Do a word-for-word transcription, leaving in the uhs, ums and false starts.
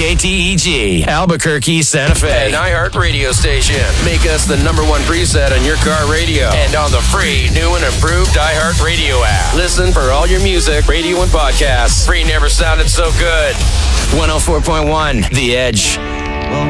K T E G, Albuquerque, Santa Fe. An iHeart radio station. Make us the number one preset on your car radio and on the free, new and improved iHeart radio app. Listen for all your music, radio, and podcasts. Free never sounded so good. one oh four point one, The Edge.